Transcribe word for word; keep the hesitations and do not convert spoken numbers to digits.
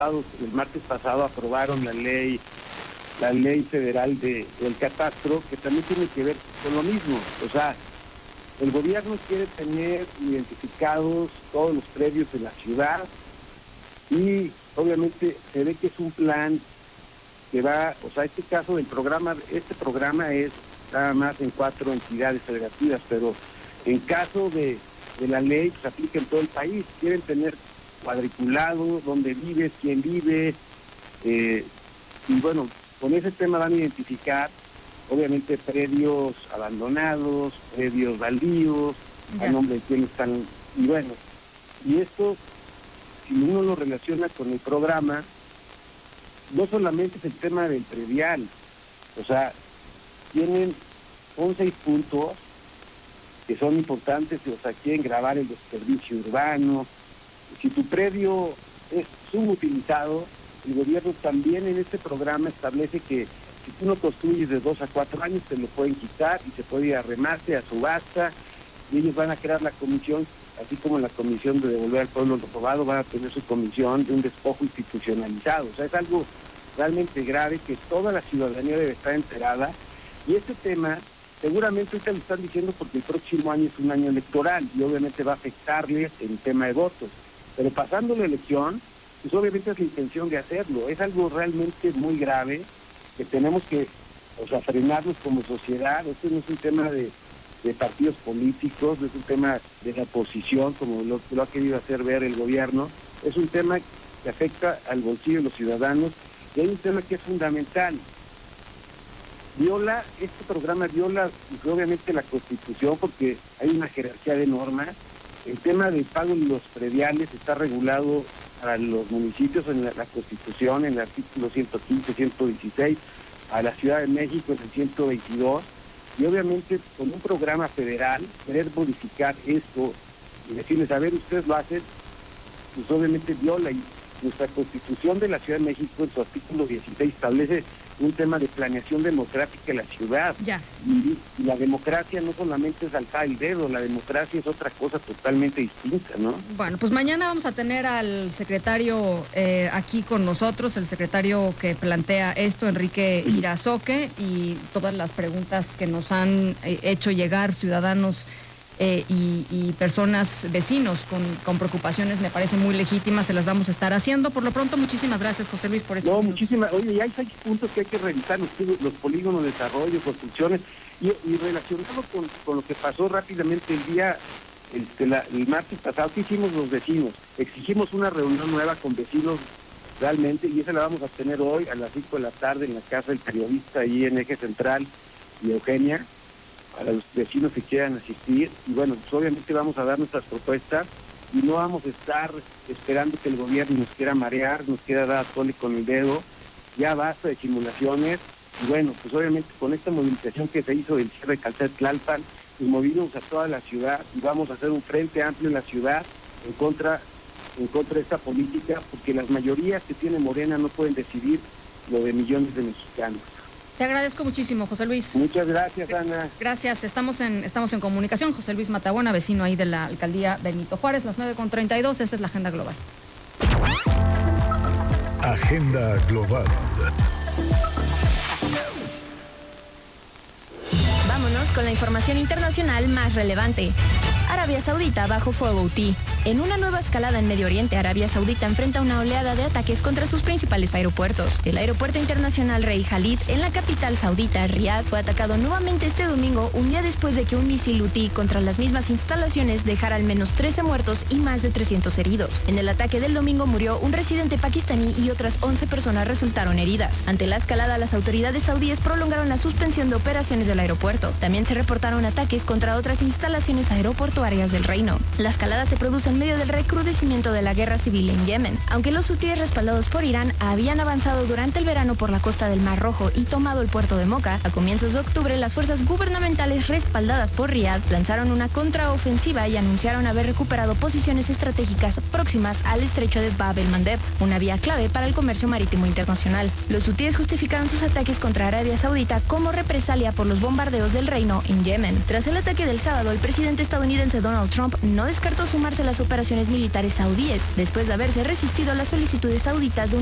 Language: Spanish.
el martes pasado aprobaron la ley, la ley federal de, del catastro, que también tiene que ver con lo mismo. O sea, el gobierno quiere tener identificados todos los predios de la ciudad y obviamente se ve que es un plan que va, o sea, este caso del programa, este programa es nada más en cuatro entidades federativas, pero en caso de, de la ley, pues aplica en todo el país. Quieren tener cuadriculado, dónde vives, quién vive, eh, y bueno, con ese tema van a identificar, obviamente, predios abandonados, predios baldíos, a nombre de quién están, y bueno, y esto, si uno lo relaciona con el programa, no solamente es el tema del predial, o sea, tienen once puntos que son importantes, o sea, quieren grabar el desperdicio urbano. Si tu predio es subutilizado, el gobierno también en este programa establece que si tú no construyes de dos a cuatro años, te lo pueden quitar y se puede ir a remate, a subasta, y ellos van a crear la comisión, así como la comisión de devolver al pueblo lo robado, van a tener su comisión de un despojo institucionalizado. O sea, es algo realmente grave que toda la ciudadanía debe estar enterada, y este tema seguramente ahorita lo están diciendo porque el próximo año es un año electoral y obviamente va a afectarles en tema de votos. Pero pasando la elección, pues obviamente es la intención de hacerlo. Es algo realmente muy grave que tenemos que, o sea, frenarnos como sociedad. Este no es un tema de, de partidos políticos, no es un tema de la oposición, como lo, lo ha querido hacer ver el gobierno. Es un tema que afecta al bolsillo de los ciudadanos y hay un tema que es fundamental. Viola, este programa viola obviamente la Constitución porque hay una jerarquía de normas. El tema del pago de los prediales está regulado para los municipios en la, la Constitución, en el artículo ciento quince, ciento dieciséis, a la Ciudad de México en el ciento veintidós, y obviamente con un programa federal, querer modificar esto y decirles, a ver, ustedes lo hacen, pues obviamente viola, y nuestra Constitución de la Ciudad de México en su artículo dieciséis establece un tema de planeación democrática en la ciudad. Ya. Y, y la democracia no solamente es alzar el dedo, la democracia es otra cosa totalmente distinta, ¿no? Bueno, pues mañana vamos a tener al secretario eh, aquí con nosotros, el secretario que plantea esto, Enrique Irazoque, y todas las preguntas que nos han eh, hecho llegar ciudadanos Eh, y, y personas, vecinos con, con preocupaciones, me parecen muy legítimas, se las vamos a estar haciendo. Por lo pronto, muchísimas gracias, José Luis, por esto. No, muchísimas. Oye, y hay seis puntos que hay que revisar, los, los polígonos de desarrollo, construcciones, y, y relacionado con, con lo que pasó rápidamente el día, el, la, el martes pasado, ¿qué hicimos los vecinos? Exigimos una reunión nueva con vecinos realmente, y esa la vamos a tener hoy a las cinco de la tarde en la casa del periodista, ahí en Eje Central y Eugenia, a los vecinos que quieran asistir, y bueno, pues obviamente vamos a dar nuestras propuestas y no vamos a estar esperando que el gobierno nos quiera marear, nos quiera dar a tole con el dedo. Ya basta de simulaciones, y bueno, pues obviamente con esta movilización que se hizo del cierre de Calzada Tlalpan, pues movimos a toda la ciudad y vamos a hacer un frente amplio en la ciudad en contra, en contra de esta política, porque las mayorías que tiene Morena no pueden decidir lo de millones de mexicanos. Te agradezco muchísimo, José Luis. Muchas gracias, Ana. Gracias, estamos en estamos en comunicación. José Luis Matabuena, vecino ahí de la alcaldía Benito Juárez, las nueve con treinta y dos, esta es la Agenda Global. Agenda Global. Vámonos con la información internacional más relevante. Arabia Saudita bajo fuego Houthi. En una nueva escalada en Medio Oriente, Arabia Saudita enfrenta una oleada de ataques contra sus principales aeropuertos. El aeropuerto internacional Rey Khalid, en la capital saudita, Riad, fue atacado nuevamente este domingo, un día después de que un misil Houthi contra las mismas instalaciones dejara al menos trece muertos y más de trescientos heridos. En el ataque del domingo murió un residente pakistaní y otras once personas resultaron heridas. Ante la escalada, las autoridades saudíes prolongaron la suspensión de operaciones del aeropuerto. También se reportaron ataques contra otras instalaciones aeroportuarias del reino. La escalada se produce en medio del recrudecimiento de la guerra civil en Yemen. Aunque los hutíes respaldados por Irán habían avanzado durante el verano por la costa del Mar Rojo y tomado el puerto de Moca, a comienzos de octubre las fuerzas gubernamentales respaldadas por Riad lanzaron una contraofensiva y anunciaron haber recuperado posiciones estratégicas próximas al estrecho de Bab el-Mandeb, una vía clave para el comercio marítimo internacional. Los hutíes justificaron sus ataques contra Arabia Saudita como represalia por los bombardeos del reino en Yemen. Tras el ataque del sábado, el presidente estadounidense Donald Trump no descartó sumarse a las operaciones militares saudíes, después de haberse resistido a las solicitudes sauditas de